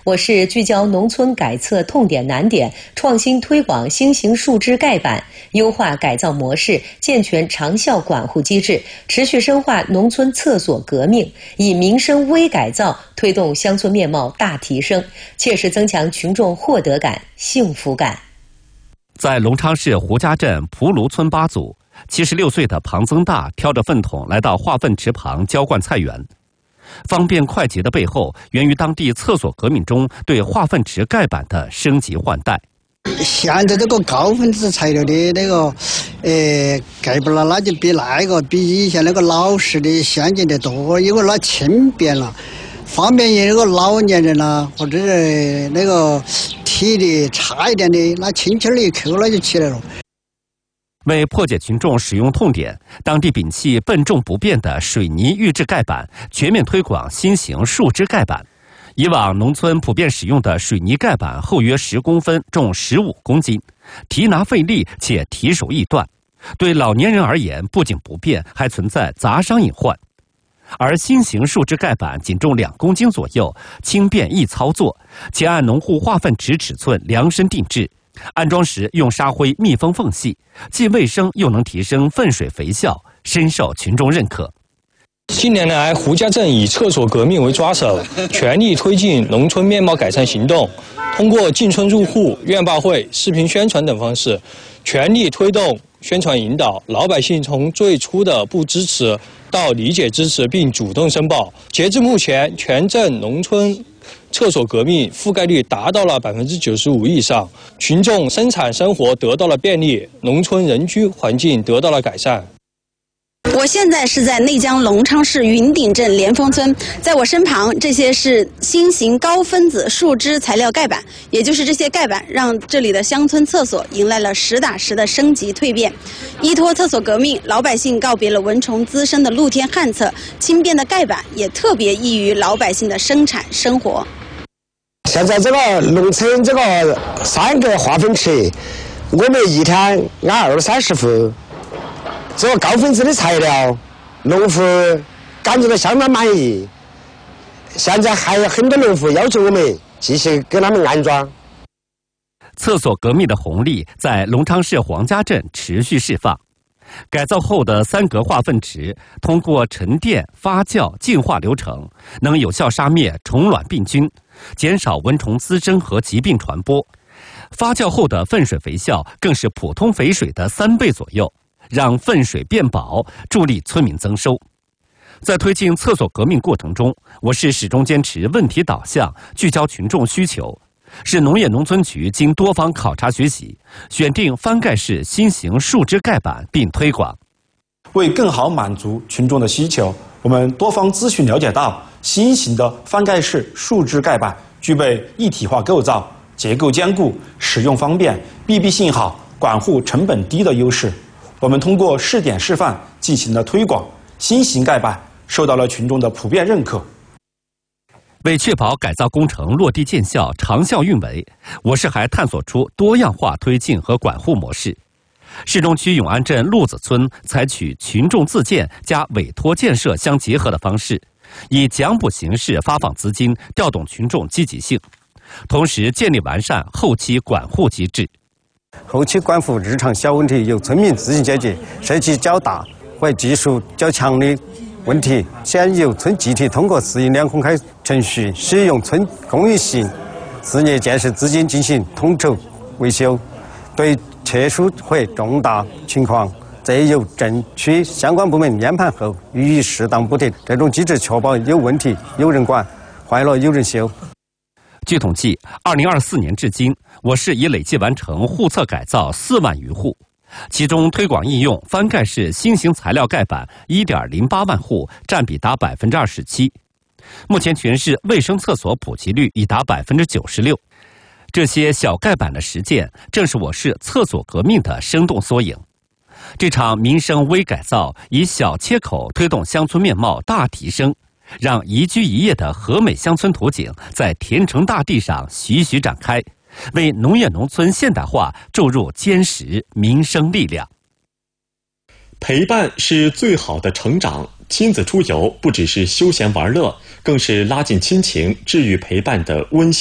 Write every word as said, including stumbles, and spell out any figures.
我市聚焦农村改厕痛点难点，创新推广新型树枝盖板，优化改造模式，健全长效管护机制，持续深化农村厕所革命，以民生微改造推动乡村面貌大提升，切实增强群众获得感、幸福感。 在隆昌市胡家镇蒲芦村八组，七十六岁的庞增大挑着粪桶来到化粪池旁浇灌菜园。方便快捷的背后，源于当地厕所革命中对化粪池盖板的升级换代。 现在这个高分子材料的那个，呃，盖板了，那就比那个比以前那个老式的先进的多，因为那轻便了，方便于那个老年人啦，或者是那个体力差一点的，那轻轻的一扣，那就起来了。 为破解群众使用痛点，当地摒弃笨重不便的水泥预制盖板，全面推广新型树枝盖板。以往农村普遍使用的水泥盖板厚约十公分，重十五公斤，提拿费力且提手易断，对老年人而言不仅不便，还存在砸伤隐患。而新型树枝盖板仅重两公斤左右，轻便易操作，且按农户化粪池尺寸量身定制。安装时用沙灰密封缝隙，既卫生又能提升粪水肥效，深受群众认可。 近年来，胡家镇以厕所革命为抓手，全力推进农村面貌改善行动，通过进村入户、院坝会、视频宣传等方式，全力推动宣传引导，老百姓从最初的不支持到理解支持并主动申报。截至目前，全镇农村厕所革命覆盖率达到了百分之九十五以上，群众生产生活得到了便利，农村人居环境得到了改善。 我现在是在内江隆昌市云顶镇莲峰村，在我身旁，这些是新型高分子树枝材料盖板，也就是这些盖板让这里的乡村厕所迎来了实打实的升级蜕变。依托厕所革命，老百姓告别了蚊虫滋生的露天旱厕，轻便的盖板也特别易于老百姓的生产生活。 现在这个农村这个三个化粪池，我们一天按二三十户。这个高分子的材料，农户感觉到相当满意。现在还有很多农户要求我们继续给他们安装。 厕所革命的红利在隆昌市黄家镇持续释放。改造后的三格化粪池，通过沉淀、发酵、净化流程，能有效杀灭虫卵病菌，减少蚊虫滋生和疾病传播。发酵后的粪水肥效更是普通肥水的三倍左右。让粪水变薄，助力村民增收。在推进厕所革命过程中，我市始终坚持问题导向，聚焦群众需求。市农业农村局经多方考察学习，选定翻盖式新型树枝盖板并推广。 为更好满足群众的需求，我们多方咨询了解到，新型的翻盖式树枝盖板具备一体化构造、结构坚固、使用方便、密闭性好、管护成本低的优势。我们通过试点示范进行了推广，新型盖板受到了群众的普遍认可。 为确保改造工程落地见效、长效运维，我市还探索出多样化推进和管护模式。市中区永安镇鹿子村采取群众自建加委托建设相结合的方式，以奖补形式发放资金，调动群众积极性，同时建立完善后期管护机制。 后期管护日常小问题由村民自行解决，涉及较大或技术较强的问题，先由村集体通过私营两公开程序，使用村公益性事业建设资金进行统筹维修。对特殊或重大情况，则由镇区相关部门研判后予以适当补贴。这种机制确保有问题有人管，坏了有人修。 据统计，二零二四年至今，我市已累计完成户厕改造四万余户，其中推广应用翻盖式新型材料盖板一点零八万户，占比达百分之二十七。目前全市卫生厕所普及率已达百分之九十六。这些小盖板的实践，正是我市厕所革命的生动缩影。这场民生微改造，以小切口推动乡村面貌大提升。让宜居宜业的和美乡村图景在田城大地上徐徐展开，为农业农村现代化注入坚实民生力量。 陪伴是最好的成长，亲子出游不只是休闲玩乐，更是拉近亲情、治愈陪伴的温馨